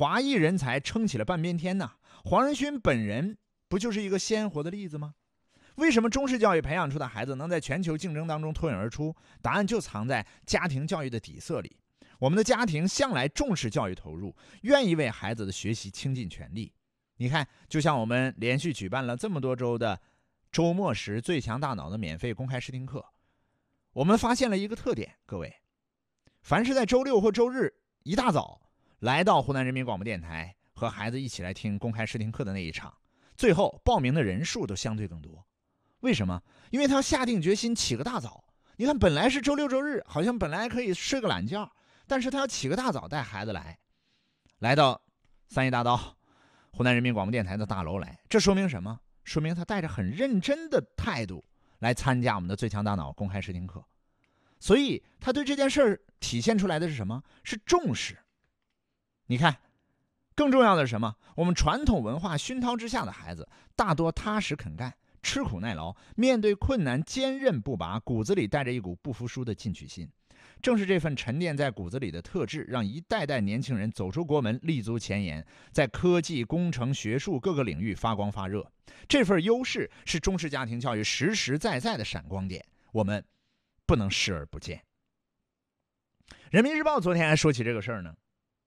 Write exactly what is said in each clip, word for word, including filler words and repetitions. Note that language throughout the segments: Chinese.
华裔人才撑起了半边天呐。黄仁勋本人不就是一个鲜活的例子吗？为什么中式教育培养出的孩子能在全球竞争当中脱颖而出？答案就藏在家庭教育的底色里。我们的家庭向来重视教育投入，愿意为孩子的学习倾尽全力。你看，就像我们连续举办了这么多周的周末时最强大脑的免费公开试听课，我们发现了一个特点，各位，凡是在周六或周日一大早来到湖南人民广播电台和孩子一起来听公开试听课的那一场，最后报名的人数都相对更多。为什么？因为他要下定决心起个大早。你看，本来是周六周日，好像本来可以睡个懒觉，但是他要起个大早带孩子来，来到三义大道湖南人民广播电台的大楼来。这说明什么？说明他带着很认真的态度来参加我们的最强大脑公开试听课。所以他对这件事儿体现出来的是什么？是重视。你看，更重要的是什么？我们传统文化熏陶之下的孩子大多踏实肯干，吃苦耐劳，面对困难坚韧不拔，骨子里带着一股不服输的进取心。正是这份沉淀在骨子里的特质，让一代代年轻人走出国门，立足前沿，在科技、工程、学术各个领域发光发热。这份优势是中式家庭教育实实在在的闪光点，我们不能视而不见。人民日报昨天还说起这个事儿呢，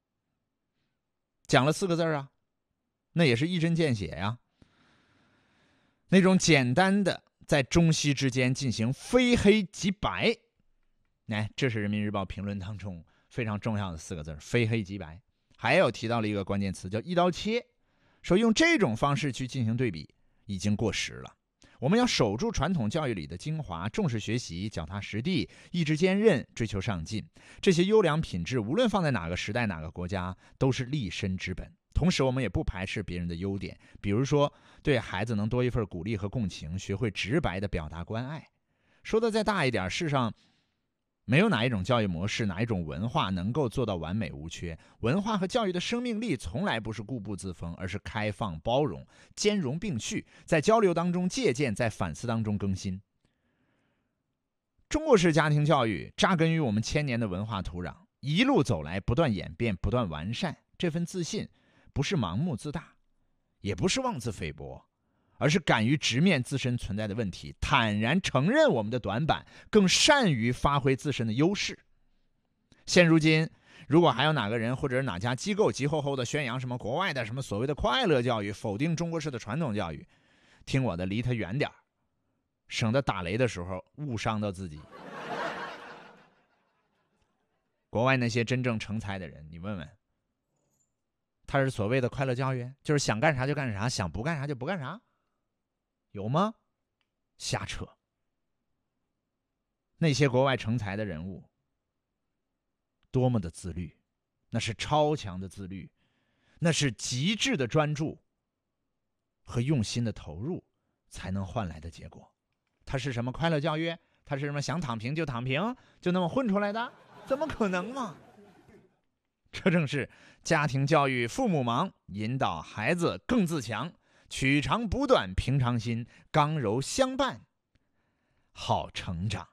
讲了四个字啊，那也是一针见血呀。那种简单的在中西之间进行非黑即白，哎，这是人民日报评论当中非常重要的四个字，非黑即白。还有提到了一个关键词叫一刀切，说用这种方式去进行对比已经过时了。我们要守住传统教育里的精华，重视学习，脚踏实地，意志坚韧，追求上进。这些优良品质无论放在哪个时代哪个国家都是立身之本。同时我们也不排斥别人的优点，比如说对孩子能多一份鼓励和共情，学会直白的表达关爱。说的再大一点，世上没有哪一种教育模式，哪一种文化能够做到完美无缺。文化和教育的生命力从来不是固步自封，而是开放包容，兼容并蓄，在交流当中借鉴，在反思当中更新。中国式家庭教育扎根于我们千年的文化土壤，一路走来不断演变，不断完善。这份自信不是盲目自大，也不是妄自菲薄，而是敢于直面自身存在的问题，坦然承认我们的短板，更善于发挥自身的优势。现如今，如果还有哪个人或者是哪家机构急吼吼的宣扬什么国外的什么所谓的快乐教育，否定中国式的传统教育，听我的，离他远点，省得打雷的时候误伤到自己。国外那些真正成才的人，你问问，他是所谓的快乐教育，就是想干啥就干啥，想不干啥就不干啥，有吗？瞎扯。那些国外成才的人物多么的自律，那是超强的自律，那是极致的专注和用心的投入才能换来的结果。他是什么快乐教育？他是什么想躺平就躺平，就那么混出来的？怎么可能嘛？这正是家庭教育父母忙，引导孩子更自强，取长补短，平常心，刚柔相伴，好成长。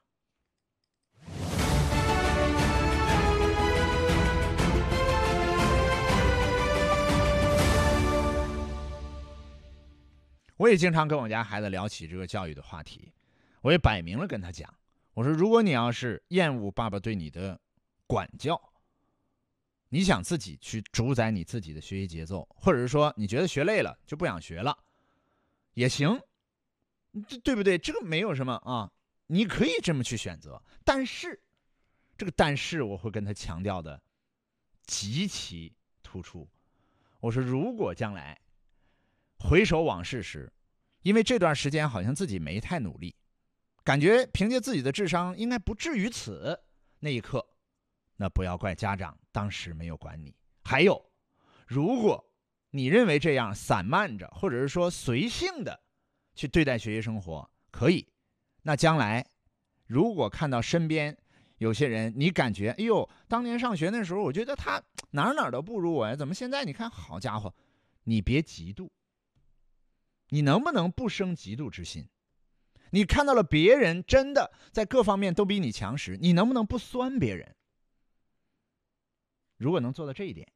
我也经常跟我家孩子聊起这个教育的话题，我也摆明了跟他讲，我说如果你要是厌恶爸爸对你的管教，你想自己去主宰你自己的学习节奏，或者是说你觉得学累了就不想学了也行，对不对？这个没有什么啊，你可以这么去选择。但是这个但是我会跟他强调的极其突出，我说如果将来回首往事时，因为这段时间好像自己没太努力，感觉凭借自己的智商应该不至于此，那一刻那不要怪家长当时没有管你。还有，如果你认为这样散漫着，或者是说随性的去对待学习生活可以，那将来如果看到身边有些人，你感觉哎呦，当年上学那时候我觉得他哪哪都不如我呀，怎么现在你看好家伙，你别嫉妒。你能不能不生嫉妒之心？你看到了别人真的在各方面都比你强时，你能不能不酸别人？如果能做到这一点，